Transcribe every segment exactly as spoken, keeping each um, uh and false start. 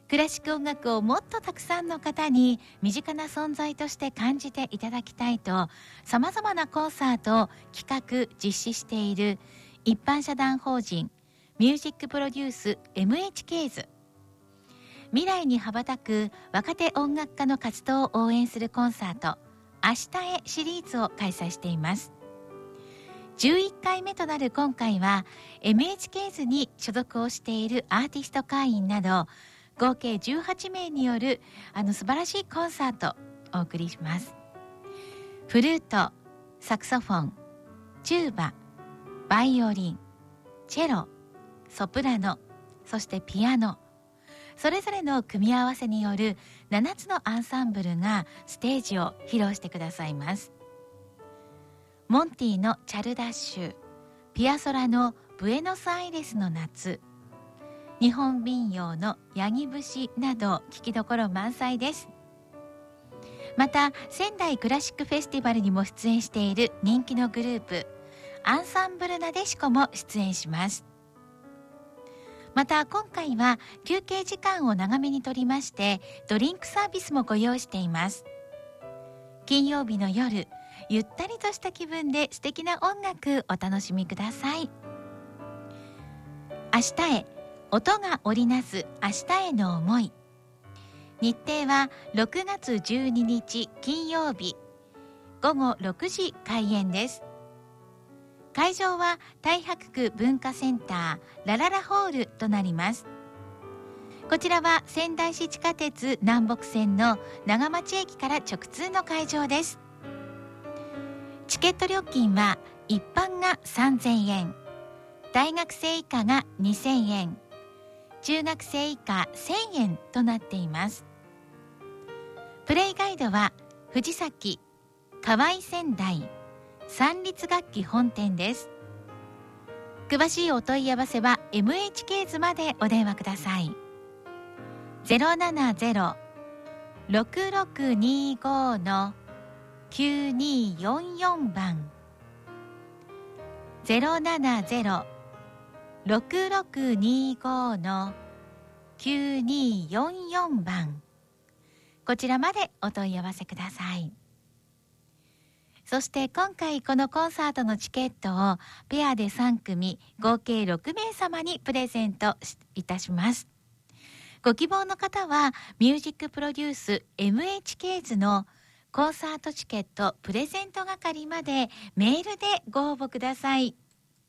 クラシック音楽をもっとたくさんの方に身近な存在として感じていただきたいと、さまざまなコンサートを企画実施している一般社団法人ミュージックプロデュース エムエイチケーズ、 未来に羽ばたく若手音楽家の活動を応援するコンサート明日へシリーズを開催しています。じゅういっかいめとなる今回は エムエイチケーズ に所属をしているアーティスト会員など合計じゅうはちめいによるあの素晴らしいコンサートをお送りします。フルート、サクソフォン、チューバ、バイオリン、チェロ、ソプラノ、そしてピアノ、それぞれの組み合わせによるななつのアンサンブルがステージを披露してくださいます。モンティのチャルダッシュ、ピアソラのブエノスアイレスの夏、日本民謡のヤギ節など聴きどころ満載です。また仙台クラシックフェスティバルにも出演している人気のグループアンサンブルなでしこも出演します。また今回は休憩時間を長めにとりましてドリンクサービスもご用意しています。金曜日の夜、ゆったりとした気分で素敵な音楽お楽しみください。明日へ音が織りなす明日への思い。日程はろくがつじゅうににち金曜日ごごろくじ開演です。会場は太白区文化センターラララホールとなります。こちらは仙台市地下鉄南北線の長町駅から直通の会場です。チケット料金は一般がさんぜんえん、大学生以下がにせんえん、中学生以下せんえんとなっています。プレイガイドは藤崎、河合仙台、三立楽器本店です。詳しいお問い合わせは エムエイチケーズ までお電話ください。ゼロななゼロ ろくろくにご のきゅうによんよんばん、ゼロななゼロ ろくろくにご のきゅうによんよんばん、こちらまでお問い合わせください。そして今回このコンサートのチケットをペアでさんくみ合計ろくめいさまにプレゼントいたします。ご希望の方はミュージックプロデュース エムエイチケーズ のコンサートチケットプレゼント係までメールでご応募ください。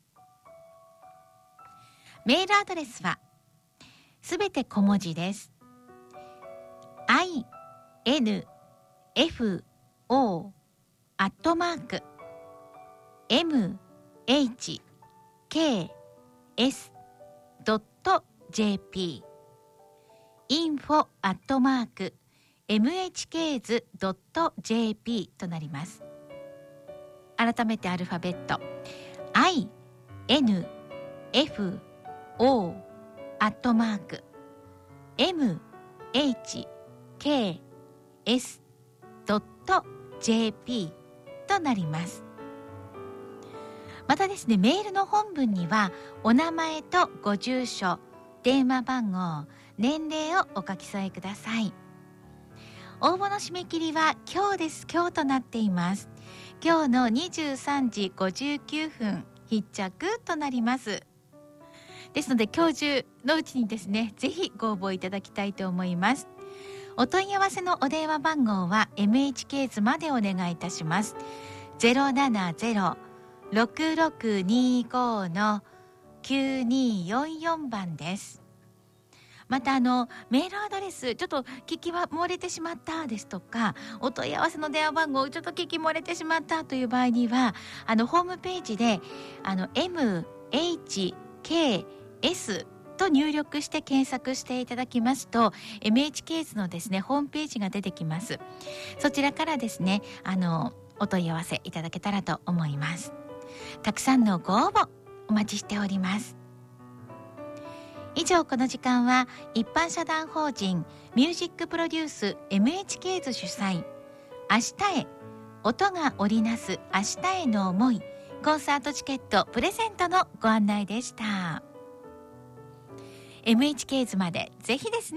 メールアドレスはすべて小文字です。 アイエヌエフオー アットマーク エムエイチケーエス ドット ジェーピー インフォ アットマーク エムエイチケーズ ドット ジェーピー となります。改めてアルファベット アイエヌエフオー アットマーク エムエイチケーエス ドット ジェーピー となります。またですね、メールの本文にはお名前とご住所、電話番号、年齢をお書き添えください。応募の締め切りは今日です。今日となっています。今日のにじゅうさんじごじゅうきゅうふん必着となります。ですので今日中のうちにですね、ぜひご応募いただきたいと思います。お問い合わせのお電話番号は エムエイチケーズ までお願いいたします。ゼロななゼロ ろくろくにご のきゅうによんよんばんです。またあのメールアドレスちょっと聞きは漏れてしまったですとか、お問い合わせの電話番号ちょっと聞き漏れてしまったという場合には、あのホームページであの エムエイチケーエス と入力して検索していただきますと エムエイチケーズ のですねホームページが出てきます。そちらからですねあのお問い合わせいただけたらと思います。たくさんのご応募お待ちしております。以上、この時間は一般社団法人ミュージックプロデュース エムエイチケーズ 主催明日へ音が織りなす明日への思いコンサートチケットプレゼントのご案内でした。 エムエイチケーズ までぜひですね